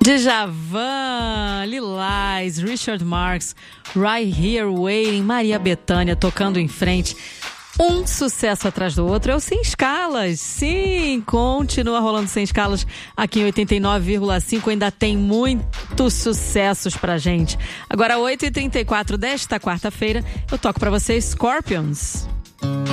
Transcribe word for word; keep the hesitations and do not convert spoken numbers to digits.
Djavan, Lilás, Richard Marx, Right Here Waiting, Maria Bethânia tocando em frente. Um sucesso atrás do outro é o Sem Escalas. Sim, continua rolando Sem Escalas aqui em oitenta e nove vírgula cinco. Ainda tem muitos sucessos pra gente. Agora, oito e trinta e quatro desta quarta-feira, eu toco pra vocês Scorpions.